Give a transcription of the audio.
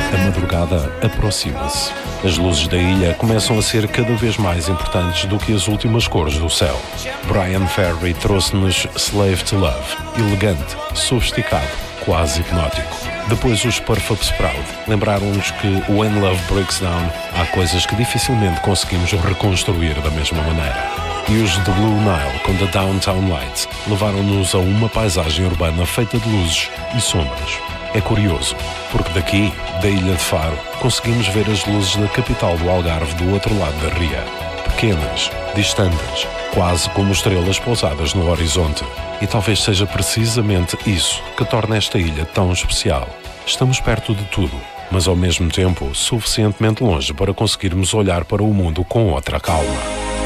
A madrugada aproxima-se. As luzes da ilha começam a ser cada vez mais importantes do que as últimas cores do céu. Bryan Ferry trouxe-nos Slave to Love, elegante, sofisticado, quase hipnótico. Depois os Perfect Sprout lembraram-nos que When Love Breaks Down há coisas que dificilmente conseguimos reconstruir da mesma maneira. E os The Blue Nile com The Downtown Lights levaram-nos a uma paisagem urbana feita de luzes e sombras. É curioso, porque daqui, da ilha de Faro, conseguimos ver as luzes da capital do Algarve do outro lado da ria. Pequenas, distantes, quase como estrelas pousadas no horizonte. E talvez seja precisamente isso que torna esta ilha tão especial. Estamos perto de tudo, mas ao mesmo tempo suficientemente longe para conseguirmos olhar para o mundo com outra calma.